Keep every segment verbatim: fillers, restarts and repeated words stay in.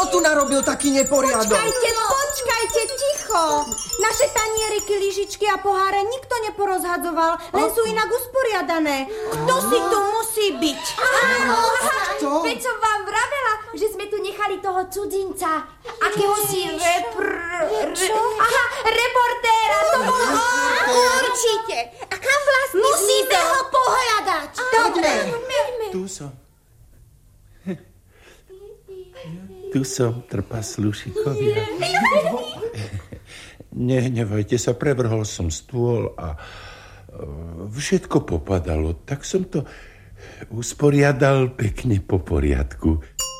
tu narobil taký neporiadok? Počkajte, počkajte, ticho. Naše tanieriky, lyžičky a poháre nikto neporozhadzoval, len sú inak usporiadané. Kto si tu musí byť? Áno, Kto? veď som vám vravela, že sme tu nechali toho cudzinca. Akého si repr... Re, aha, reportéra. Toho... Určite. A kam vlastne Musíme ho pohľadať. Dobre. Tu som. Tu som, trpaslúšikovia. Nehnevajte sa, prevrhol som stôl a všetko popadalo. Tak som to usporiadal pekne po poriadku.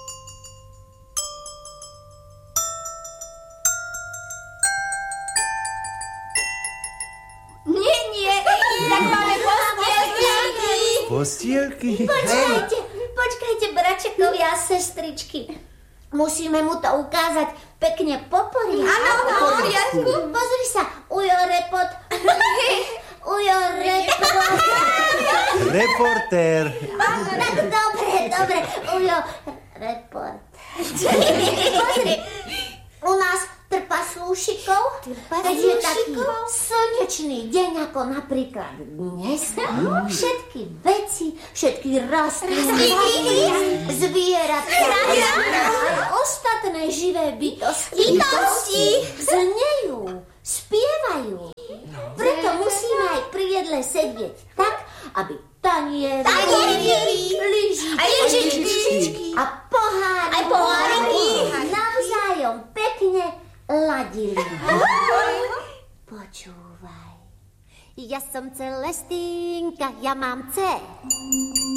Nie, nie, tak máme postielky. Postielky? Počkajte, počkajte, bračekovia a sestričky. Musíme mu to ukázať pekne po poriadku. Áno, po poriadku. Pozri sa, ujo repot. Ujo repot. Reportér. Tak dobre, dobre, ujo report. Pozri, u nás trpaslúšikov, keď je taký slnečný deň, ako napríklad dnes, všetky veci, všetky rastliny, zvieratka a ostatné živé bytosti znejú, spievajú. Preto musíme aj pri jedle sedieť tak, aby tanieriky, lyžičky a poháriky navzájom pekne ladili. Počúvaj, ja som Celestínka, ja mám C.